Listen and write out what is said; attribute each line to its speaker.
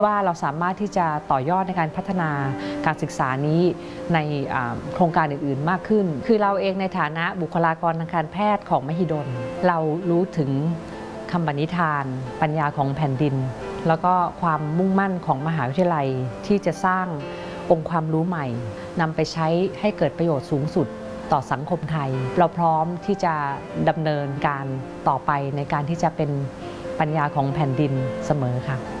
Speaker 1: ว่าเราสามารถที่จะต่อยอดในการพัฒนาการศึกษานี้ในโครงการอื่นๆมากขึ้นคือเราเองในฐานะบุคลากรทางการแพทย์ของมหิดลเรารู้ถึงคำปณิธานปัญญาของแผ่นดินแล้วก็ความมุ่งมั่นของมหาวิทยาลัยที่จะสร้างองค์ความรู้ใหม่นำไปใช้ให้เกิดประโยชน์สูงสุดต่อสังคมไทยเราพร้อมที่จะดำเนินการต่อไปในการที่จะเป็นปัญญาของแผ่นดินเสมอค่ะ